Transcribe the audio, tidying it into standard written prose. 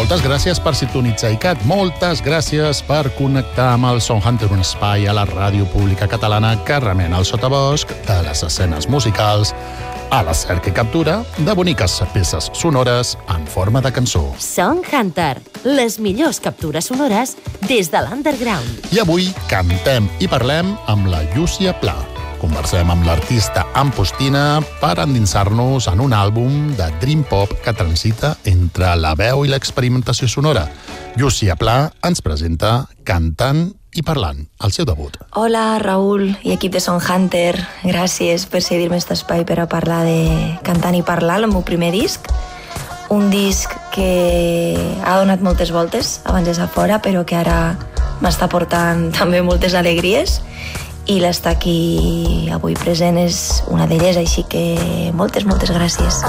Moltes gràcies per sintonitzar ICAT. Moltes gràcies per connectar amb el Sound Hunter, un espai a la ràdio pública catalana que remena el sotabosc de les escenes musicals a la cerca i captura de boniques peces sonores en forma de cançó. Sound Hunter, les millors captures sonores des de l'underground. I avui cantem i parlem amb la Llúcia Pla. Conversem amb l'artista Ampostina per endinsar-nos en un àlbum de Dream Pop que transita entre la veu i l'experimentació sonora. Llúcia Pla ens presenta Cantant i Parlant, el seu debut. Hola, Raül i equip de Sound Hunter. Gràcies per cedir-me aquest espai per a parlar de Cantant i Parlant, el meu primer disc. Un disc que ha donat moltes voltes abans de ser fora, però que ara m'està portant també moltes alegries. I l'estar aquí avui present és una d'elles, així que moltes gràcies.